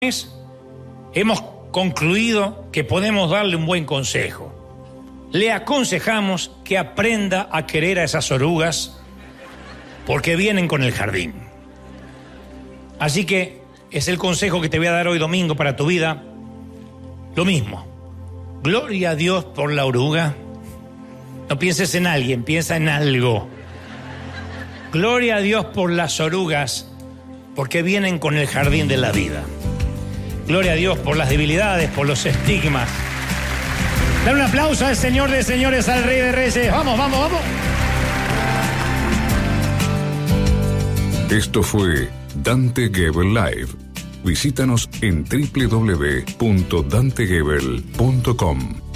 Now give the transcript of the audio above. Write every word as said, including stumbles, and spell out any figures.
hemos concluido que podemos darle un buen consejo. Le aconsejamos que aprenda a querer a esas orugas porque vienen con el jardín. Así que es el consejo que te voy a dar hoy domingo para tu vida. Lo mismo. Gloria a Dios por la oruga. No pienses en alguien, piensa en algo. Gloria a Dios por las orugas porque vienen con el jardín de la vida. Gloria a Dios por las debilidades, por los estigmas. Dale un aplauso al Señor de señores, al Rey de reyes. Vamos, vamos, vamos. Esto fue Dante Gebel Live. Visítanos en doble u doble u doble u punto dante gebel punto com.